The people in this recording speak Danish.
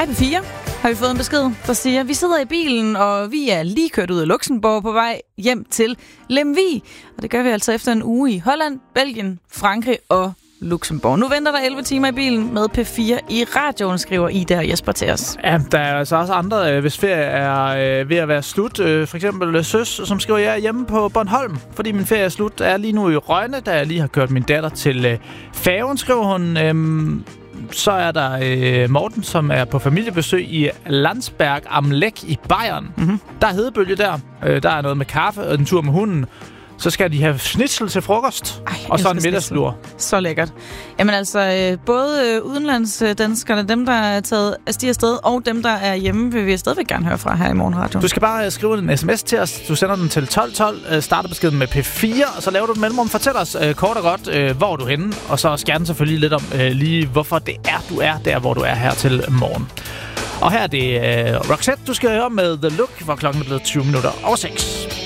Hej P4, har vi fået en besked, der siger, vi sidder i bilen, og vi er lige kørt ud af Luxembourg på vej hjem til Lemvig. Og det gør vi altså efter en uge i Holland, Belgien, Frankrig og Luxembourg. Nu venter der 11 timer i bilen med P4 i radioen, skriver Ida og Jesper til os. Ja, der er altså også andre, hvis ferie er ved at være slut. For eksempel Søs, som skriver, jeg er hjemme på Bornholm, fordi min ferie er slut. Jeg er lige nu i Rønne, da jeg lige har kørt min datter til færgen, skriver hun. Så er der Morten, som er på familiebesøg i Landsberg am Lech i Bayern. Mm-hmm. Der er hedebølge der. Der er noget med kaffe og en tur med hunden. Så skal de have schnitzel til frokost, og så en middagslur. Så lækkert. Jamen altså, både udenlandsdanskerne, dem der er taget afsted, og dem der er hjemme, vil vi stadigvæk gerne høre fra her i Morgenradio. Du skal bare skrive en sms til os. Du sender den til 1212, starter beskeden med P4, og så laver du et mellemrum. Fortæl os kort og godt, hvor du er henne, og så skærm selvfølgelig lidt om lige, hvorfor det er, du er der, hvor du er her til morgen. Og her er det Roxette, du skal høre med The Look, hvor klokken er blevet 20 minutter over 6.